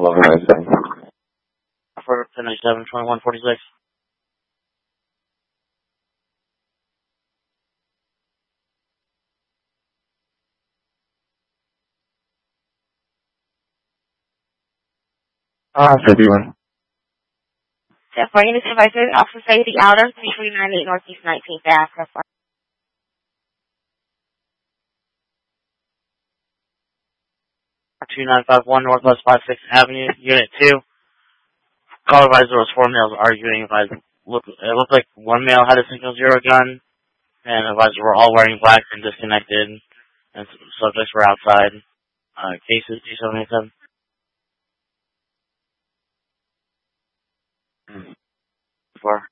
1197. For 1097, 2146. Everyone. 10-4 units advisory, Officer Safety Outer, 3398 Northeast 19th Ave. 2951 Northwest 56th Avenue, Unit 2. Call advisor was 4 males arguing. It looked like one male had a signal zero gun, and advisors were all wearing black and disconnected, and subjects were outside. Cases 2787. 4.